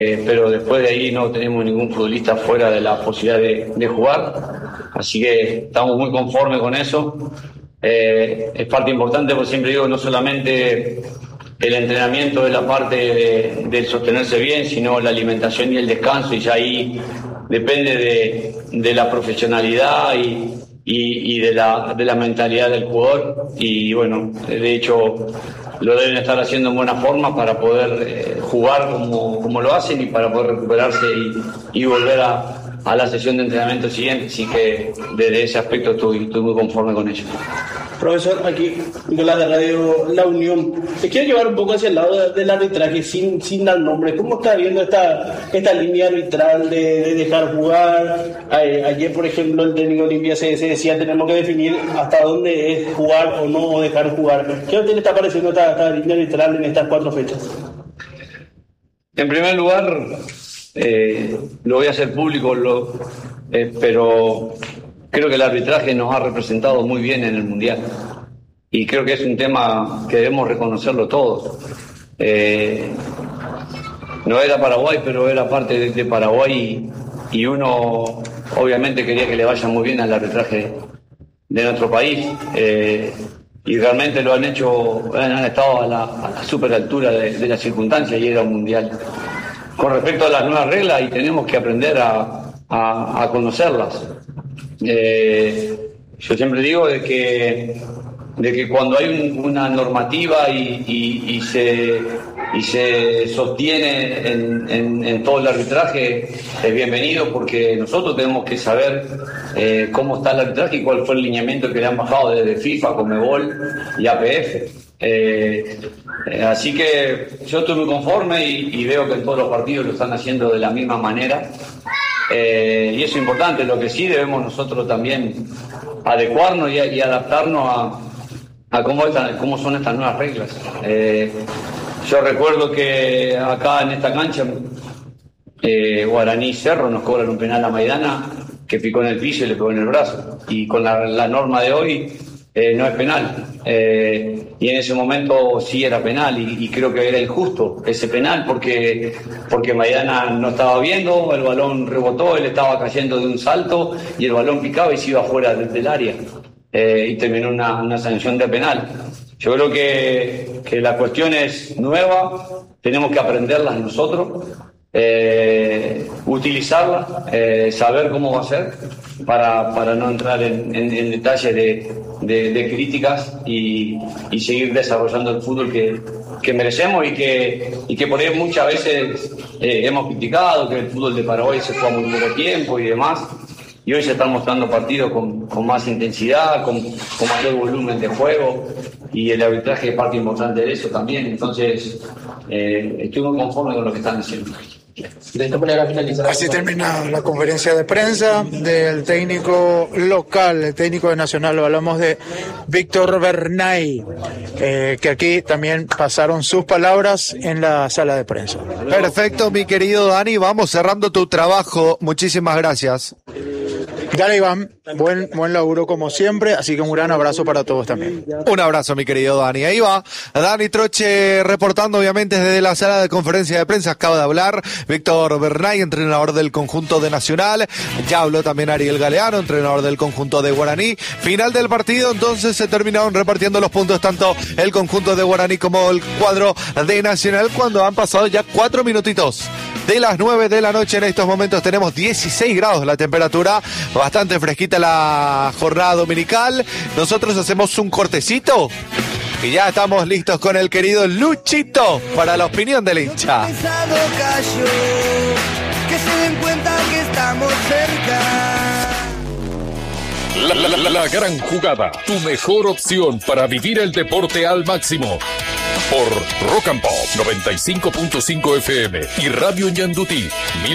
pero después de ahí no tenemos ningún futbolista fuera de la posibilidad de jugar, así que estamos muy conformes con eso. Es parte importante, porque siempre digo, no solamente el entrenamiento es la parte del sostenerse bien, sino la alimentación y el descanso, y ya ahí depende de la profesionalidad y de la mentalidad del jugador, y bueno, de hecho lo deben estar haciendo en buena forma para poder jugar como lo hacen y para poder recuperarse y volver a la sesión de entrenamiento siguiente, así que desde ese aspecto estoy muy conforme con ello. Profesor, aquí Nicolás de Radio La Unión. Te quiero llevar un poco hacia el lado del arbitraje sin dar nombre. ¿Cómo está viendo esta línea arbitral de dejar jugar? Ayer, por ejemplo, el técnico Olimpia se decía tenemos que definir hasta dónde es jugar o no o dejar jugar. ¿Qué le está pareciendo esta línea arbitral en estas 4 fechas? En primer lugar, lo voy a hacer público, pero creo que el arbitraje nos ha representado muy bien en el Mundial y creo que es un tema que debemos reconocerlo todos. No era Paraguay, pero era parte de Paraguay y uno obviamente quería que le vaya muy bien al arbitraje de nuestro país, y realmente lo han hecho, han estado a la super altura de las circunstancias, y era un Mundial. Con respecto a las nuevas reglas, y tenemos que aprender a conocerlas. Yo siempre digo de que cuando hay una normativa y se sostiene en todo el arbitraje, es bienvenido, porque nosotros tenemos que saber cómo está el arbitraje y cuál fue el lineamiento que le han bajado desde FIFA, Conmebol y APF. Así que yo estoy muy conforme y veo que en todos los partidos lo están haciendo de la misma manera. Y eso es importante. Lo que sí debemos nosotros también adecuarnos y adaptarnos a cómo son estas nuevas reglas. Yo recuerdo que acá en esta cancha Guaraní Cerro nos cobran un penal a Maidana que picó en el piso y le pegó en el brazo, y con la norma de hoy no es penal, y en ese momento sí era penal, y creo que era injusto ese penal porque Maidana no estaba viendo, el balón rebotó, él estaba cayendo de un salto y el balón picaba y se iba fuera del área, y terminó una sanción de penal. Yo creo que la cuestión es nueva, tenemos que aprenderlas nosotros, utilizarla, saber cómo va a ser para no entrar en detalles de críticas y seguir desarrollando el fútbol que merecemos y que por ahí muchas veces hemos criticado, que el fútbol de Paraguay se juega muy poco tiempo y demás, y hoy se están mostrando partidos con más intensidad, con mayor volumen de juego, y el arbitraje es parte importante de eso también. Entonces estoy muy conforme con lo que están haciendo. De esta manera finalizada. Así termina la conferencia de prensa del técnico local, el técnico de Nacional. Hablamos de Víctor Bernay, que aquí también pasaron sus palabras en la sala de prensa. Perfecto, mi querido Dani, vamos cerrando tu trabajo. Muchísimas gracias. Dale, Iván, buen laburo como siempre, así que un gran abrazo para todos también. Un abrazo, mi querido Dani. Ahí va Dani Troche reportando, obviamente, desde la sala de conferencia de prensa. Acaba de hablar Víctor Bernay, entrenador del conjunto de Nacional. Ya habló también Ariel Galeano, entrenador del conjunto de Guaraní. Final del partido, entonces se terminaron repartiendo los puntos tanto el conjunto de Guaraní como el cuadro de Nacional, cuando han pasado ya 4 minutitos de las 9 de la noche. En estos momentos tenemos 16 grados la temperatura, bastante fresquita la jornada dominical. Nosotros hacemos un cortecito y ya estamos listos con el querido Luchito para la opinión del hincha. Que se den cuenta que estamos cerca. La gran jugada, tu mejor opción para vivir el deporte al máximo. Por Rock and Pop 95.5 FM y Radio Ñandutí